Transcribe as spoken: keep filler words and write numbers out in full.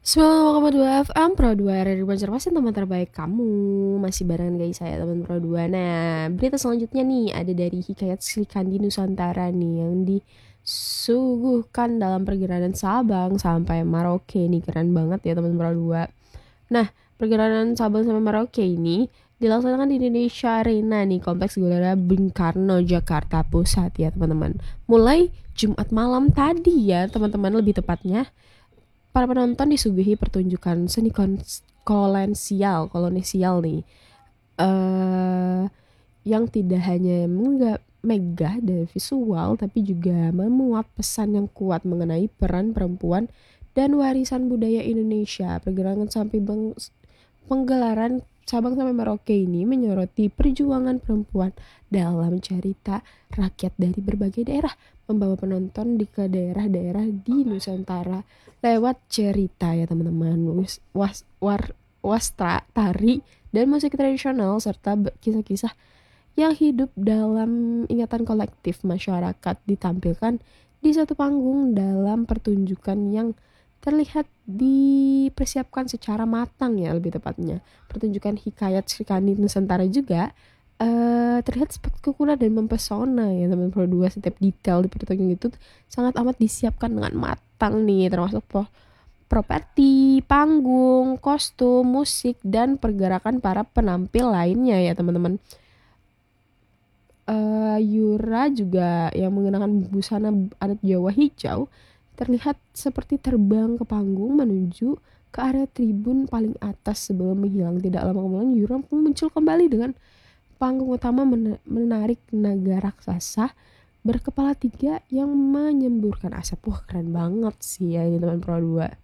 sembilan puluh koma dua F M Pro dua Radio Banjarmasin, teman terbaik kamu. Masih barengan guys saya teman Pro dua. Nah, berita selanjutnya nih ada dari Hikayat Sri Kandi Nusantara nih yang disuguhkan dalam perjalanan Sabang sampai Merauke nih, keren banget ya teman Pro dua. Nah, perjalanan Sabang sampai Merauke ini dilaksanakan di Indonesia Arena nih, Kompleks Gelora Bung Karno, Jakarta Pusat ya teman-teman. Mulai Jumat malam tadi ya teman-teman, lebih tepatnya para penonton disuguhi pertunjukan seni kolensial, kolonisial nih, eh yang tidak hanya menggak megah dari visual, tapi juga memuat pesan yang kuat mengenai peran perempuan dan warisan budaya Indonesia. Pergerakan sampai bang, penggelaran Sabang sampai Merauke ini menyoroti perjuangan perempuan dalam cerita rakyat dari berbagai daerah, membawa penonton di ke daerah-daerah di Nusantara lewat cerita ya teman-teman, was, war, wastra, tari, dan musik tradisional serta kisah-kisah yang hidup dalam ingatan kolektif masyarakat ditampilkan di satu panggung dalam pertunjukan yang terlihat dipersiapkan secara matang ya, lebih tepatnya. Pertunjukan Hikayat Sri Kandi Nusantara juga uh, terlihat spektakuler dan mempesona ya teman Pro dua. Setiap detail di pertunjukan itu sangat amat disiapkan dengan matang nih, termasuk po properti, panggung, kostum, musik, dan pergerakan para penampil lainnya ya teman-teman. Uh, Yura juga yang mengenakan busana adat Jawa hijau terlihat seperti terbang ke panggung menuju ke area tribun paling atas sebelum menghilang. Tidak lama kemudian Yura pun muncul kembali dengan panggung utama menarik naga raksasa berkepala tiga yang menyemburkan asap. Wah, keren banget sih ya ini teman Pro dua.